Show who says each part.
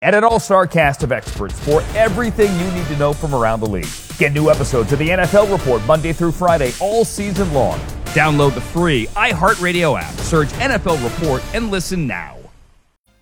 Speaker 1: and an all-star cast of experts for everything you need to know from around the league. Get new episodes of the NFL Report Monday through Friday all season long.
Speaker 2: Download the free iHeartRadio app, search NFL Report, and listen now.